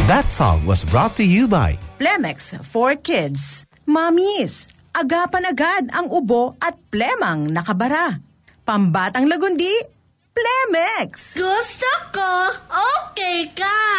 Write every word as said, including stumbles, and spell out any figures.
That song was brought to you by Plemex for Kids. Mommies, agapan agad ang ubo at plemang nakabara. Pambatang lagundi, Plemex! Gusto ko, okay ka!